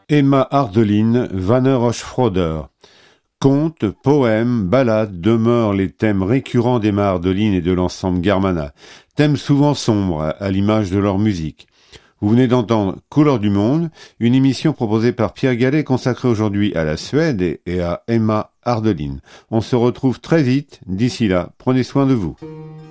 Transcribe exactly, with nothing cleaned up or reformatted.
Emma Ardelin, Wanne Rochefroder. Contes, poèmes, ballades demeurent les thèmes récurrents d'Emma Ardelin et de l'ensemble Germana. Thèmes souvent sombres, à l'image de leur musique. Vous venez d'entendre Couleurs du monde, une émission proposée par Pierre Gallet consacrée aujourd'hui à la Suède et à Emma Ardelin. On se retrouve très vite. D'ici là, prenez soin de vous.